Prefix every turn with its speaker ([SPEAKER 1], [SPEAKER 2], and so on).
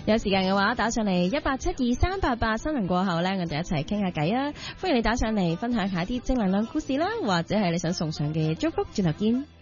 [SPEAKER 1] 有時間嘅話，打上嚟1872388，新聞過後呢，我哋一齊傾下偈啊！歡迎你打上嚟分享下啲正能量故事啦，或者係你想送上嘅祝福，轉頭見。